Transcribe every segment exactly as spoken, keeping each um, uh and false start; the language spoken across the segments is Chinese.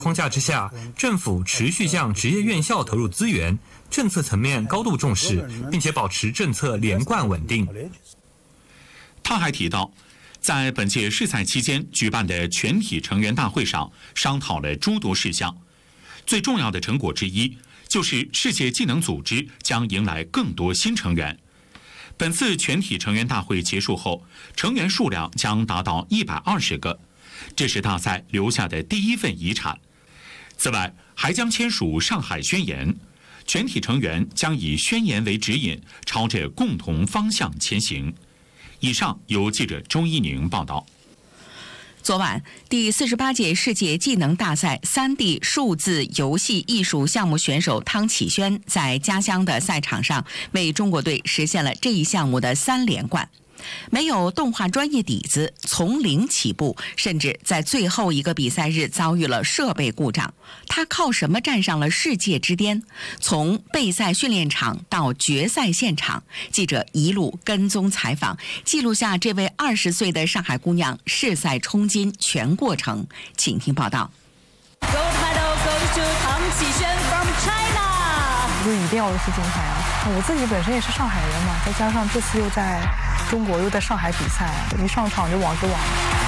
框架之下，政府持续向职业院校投入资源，政策层面高度重视，并且保持政策连贯稳定。 他还提到，在本届世赛期间举办的全体成员大会上，商讨了诸多事项。最重要的成果之一，就是世界技能组织将迎来更多新成员。本次全体成员大会结束后，成员数量将达到一百二十个，这是大赛留下的第一份遗产。此外，还将签署上海宣言，全体成员将以宣言为指引，朝着共同方向前行。以上由记者周一宁报道。 昨晚，第四十八届世界技能大赛 三 D 数字游戏艺术项目选手汤启轩在家乡的赛场上为中国队实现了这一项目的三连冠。没有动画专业底子，从零起步，甚至在最后一个比赛日遭遇了设备故障。他靠什么站上了世界之巅？从备赛训练场到决赛现场，记者一路跟踪采访，记录下这位二十岁的上海姑娘试赛冲金全过程。请听报道。 Gold medal goes to 唐启轩 from China。 就一定要是金牌啊！我自己本身也是上海人嘛，再加上这次又在中国又在上海比赛，一上场就网之网。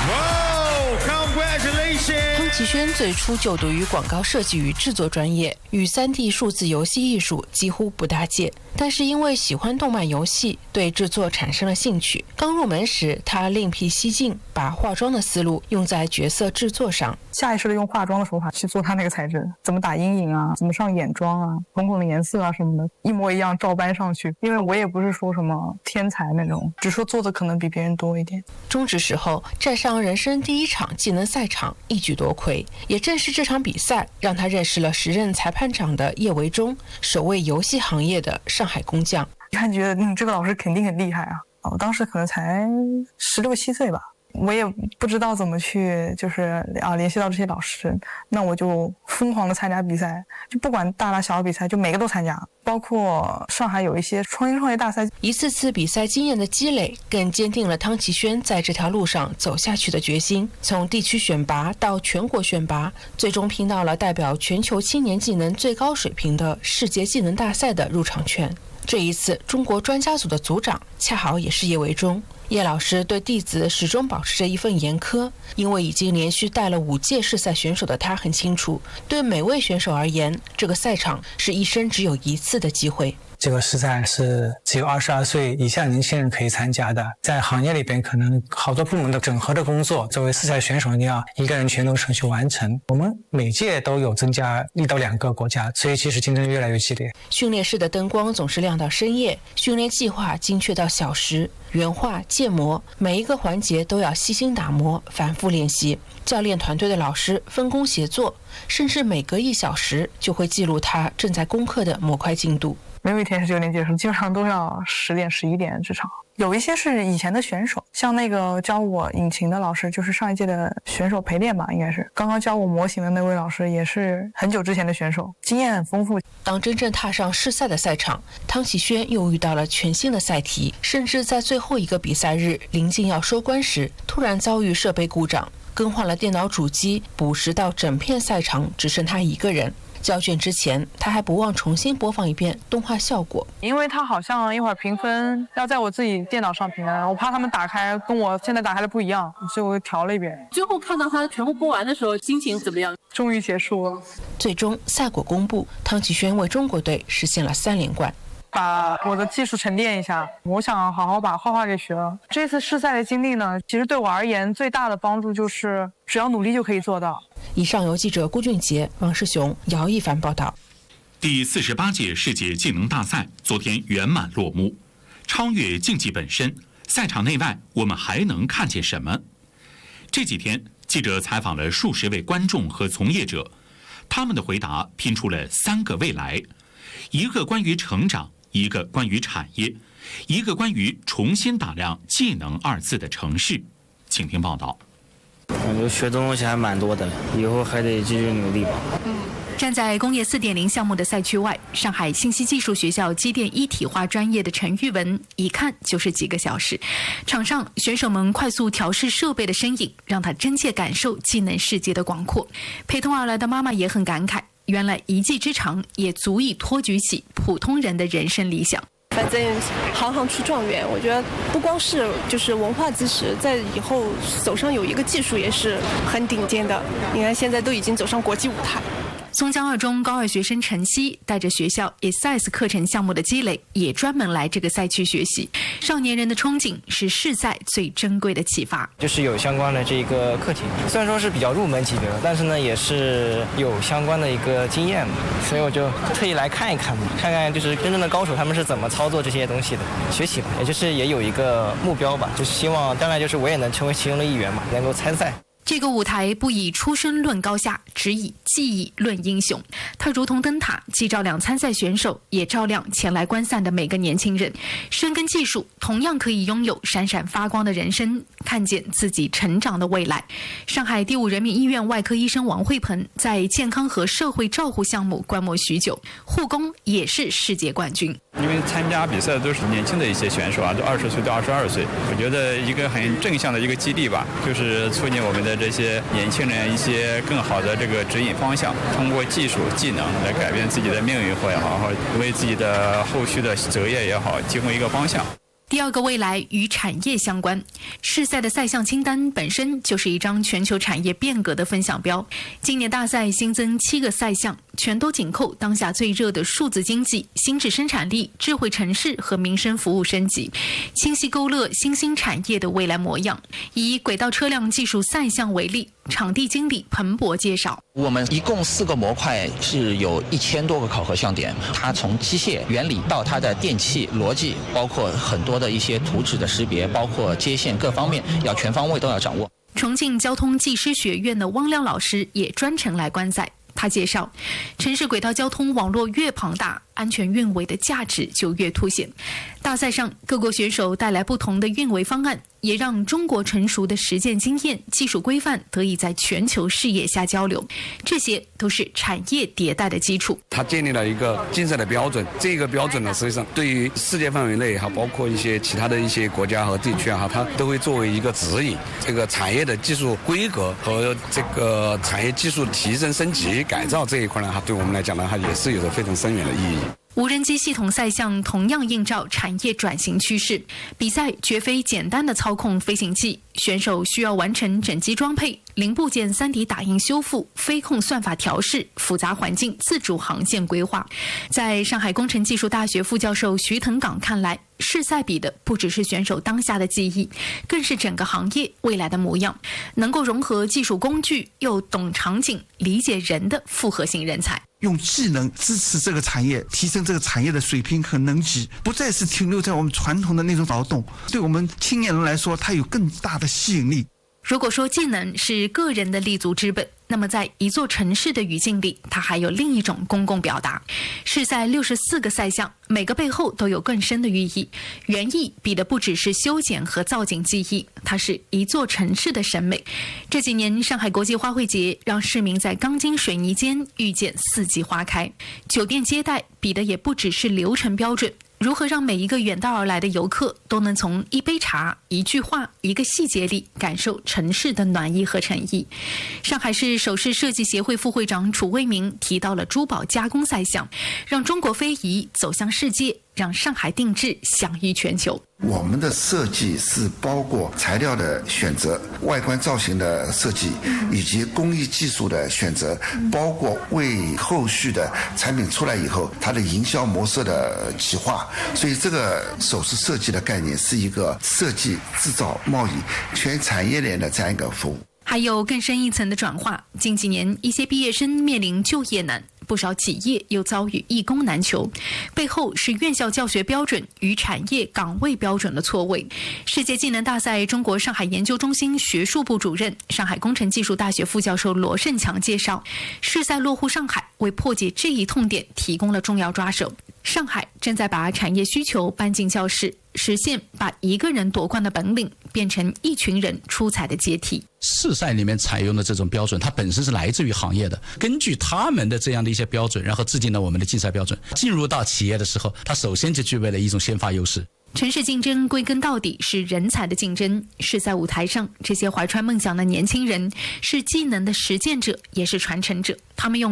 Wow, congratulations！ 汤启轩最初就读于广告设计与制作专业，与 三 D 数字游戏艺术几乎不搭界。但是因为喜欢动漫游戏，对制作产生了兴趣。刚入门时，他另辟蹊径，把化妆的思路用在角色制作上， 下意识的用化妆的手法去做他那个材质，怎么打阴影啊，怎么上眼妆啊，瞳孔的颜色啊什么的，一模一样照搬上去。因为我也不是说什么天才那种，只说做的可能比别人多一点。 中职时候站上人生第一场技能赛场，一举夺魁。也正是这场比赛，让他认识了时任裁判长的叶维忠，首位游戏行业的上海工匠。 一看觉得嗯，这个老师肯定很厉害啊！我当时可能才十六七岁吧，我也不知道怎么去就是啊联系到这些老师，那我就疯狂的参加比赛，就不管大大小小比赛，就每个都参加，包括上海有一些创新创业大赛。 一次次比赛经验的积累，更坚定了汤启轩在这条路上走下去的决心。从地区选拔到全国选拔，最终拼到了代表全球青年技能最高水平的世界技能大赛的入场券。这一次，中国专家组的组长恰好也是叶维忠。叶老师对弟子始终保持着一份严苛，因为已经连续带了五届世赛选手的他很清楚，对每位选手而言，这个赛场是一生只有一次的机会。 这个世赛是只有二十二岁以下年轻人可以参加的，在行业里边可能好多部门的整合的工作，作为世赛选手你要一个人全都程序完成。我们每届都有增加一到两个国家，所以其实竞争越来越激烈。 训练室的灯光总是亮到深夜，训练计划精确到小时，原画建模每一个环节都要细心打磨，反复练习。教练团队的老师分工协作，甚至每隔一小时就会记录他正在攻克的模块进度。 没有一天是九点结束，基本上都要十点十一点这场。有一些是以前的选手，像那个教我引擎的老师，就是上一届的选手陪练吧，应该是刚刚教我模型的那位老师，也是很久之前的选手，经验很丰富。 当真正踏上世赛的赛场，汤启轩又遇到了全新的赛题，甚至在最后一个比赛日临近要收官时，突然遭遇设备故障，更换了电脑主机，捕食到整片赛场只剩他一个人。交卷之前，他还不忘重新播放一遍动画效果， 因为他好像一会儿评分要在我自己电脑上评的，我怕他们打开跟我现在打开的不一样，所以我调了一遍。 最后看到他全部播完的时候，心情怎么样？ 终于结束了。 最终赛果公布，汤启轩为中国队实现了三连冠。 把我的技术沉淀一下，我想好好把画画给学了。这次试赛的经历呢，其实对我而言最大的帮助就是只要努力就可以做到。 以上由记者顾俊杰、王世雄、姚一凡报道。 第四十八届世界技能大赛昨天圆满落幕。超越竞技本身，赛场内外我们还能看见什么？这几天，记者采访了数十位观众和从业者，他们的回答拼出了三个未来：一个关于成长，一个关于产业，一个关于重新打量技能二字的城市。请听报道。 感觉学的东西还蛮多的，以后还得继续努力吧。 嗯。站在工业 四点零 项目的赛区外，上海信息技术学校机电一体化专业的陈玉文一看就是几个小时。场上选手们快速调试设备的身影，让他真切感受技能世界的广阔。陪同而来的妈妈也很感慨，原来一技之长也足以托举起普通人的人生理想。 反正行行出状元，我觉得不光是就是文化知识，在以后手上有一个技术也是很顶尖的。你看现在都已经走上国际舞台。 松江二中高二学生陈曦带着学校 E S I S 课程项目的积累，也专门来这个赛区学习。少年人的憧憬是世赛最珍贵的启发， 就是有相关的这个课题，虽然说是比较入门级别的，但是呢也是有相关的一个经验嘛，所以我就特意来看一看，看看就是真正的高手他们是怎么操作这些东西的，学习吧，也就是也有一个目标吧，就是希望将来就是我也能成为其中的一员嘛，能够参赛。 这个舞台不以出身论高下，只以技艺论英雄。它如同灯塔，既照亮参赛选手，也照亮前来观赛的每个年轻人。深耕技术，同样可以拥有闪闪发光的人生，看见自己成长的未来。上海第五人民医院外科医生王慧鹏在健康和社会照护项目观摩许久，护工也是世界冠军。 因为参加比赛都是年轻的一些选手啊，都二十岁到二十二岁，我觉得一个很正向的一个激励吧，就是促进我们的这些年轻人一些更好的这个指引方向，通过技术技能来改变自己的命运或也好，为自己的后续的择业也好提供一个方向。 第二个未来与产业相关，世赛的赛项清单本身就是一张全球产业变革的分享标。今年大赛新增七个赛项，全都紧扣当下最热的数字经济、新质生产力、智慧城市和民生服务升级，清晰勾勒新兴产业的未来模样。以轨道车辆技术赛项为例，场地经理彭博介绍， 我们一共四个模块是有一千多个考核项点，它从机械原理到它的电气逻辑，包括很多的一些图纸的识别，包括接线各方面要全方位都要掌握。 重庆交通技师学院的汪亮老师也专程来观赛。他介绍，城市轨道交通网络越庞大，安全运维的价值就越凸显。大赛上，各国选手带来不同的运维方案，也让中国成熟的实践经验、技术规范得以在全球视野下交流。这些都是产业迭代的基础。 它建立了一个竞赛的标准，这个标准呢，实际上对于世界范围内哈，包括一些其他的一些国家和地区啊，它都会作为一个指引。这个产业的技术规格和这个产业技术提升升级改造这一块呢，它对我们来讲呢，它也是有着非常深远的意义。 无人机系统赛项同样映照产业转型趋势，比赛绝非简单的操控飞行器，选手需要完成整机装配、零部件 三 D 打印修复、飞控算法调试、复杂环境自主航线规划。在上海工程技术大学副教授徐腾岗看来，世赛比的不只是选手当下的技艺，更是整个行业未来的模样，能够融合技术工具又懂场景、理解人的复合型人才。 用技能支持这个产业，提升这个产业的水平和能级，不再是停留在我们传统的那种劳动，对我们青年人来说，它有更大的吸引力。 如果说技能是个人的立足之本，那么在一座城市的语境里，它还有另一种公共表达。世赛六十四个赛项，每个背后都有更深的寓意。园艺比的不只是修剪和造景技艺，它是一座城市的审美。这几年上海国际花卉节让市民在钢筋水泥间遇见四季花开。酒店接待比的也不只是流程标准，如何让每一个远道而来的游客都能从一杯茶、一句话、一个细节里感受城市的暖意和诚意？上海市首饰设计协会副会长楚卫明提到了珠宝加工赛项，让中国非遗走向世界，让上海定制享誉全球。 我们的设计是包括材料的选择、外观造型的设计，以及工艺技术的选择，包括为后续的产品出来以后，它的营销模式的企划。所以这个首饰设计的概念是一个设计、制造、贸易全产业链的这样一个服务。 还有更深一层的转化。近几年，一些毕业生面临就业难，不少企业又遭遇一工难求，背后是院校教学标准与产业岗位标准的错位。世界技能大赛中国上海研究中心学术部主任、上海工程技术大学副教授罗胜强介绍，世赛落户上海，为破解这一痛点提供了重要抓手。 上海正在把产业需求搬进教室，实现把一个人夺冠的本领变成一群人出彩的阶梯。 试赛里面采用的这种标准，它本身是来自于行业的，根据他们的这样的一些标准，然后制定了我们的竞赛标准。进入到企业的时候，它首先就具备了一种先发优势。 城市竞争归根到底是人才的竞争，是在舞台上，这些怀揣梦想的年轻人是技能的实践者，也是传承者。他们用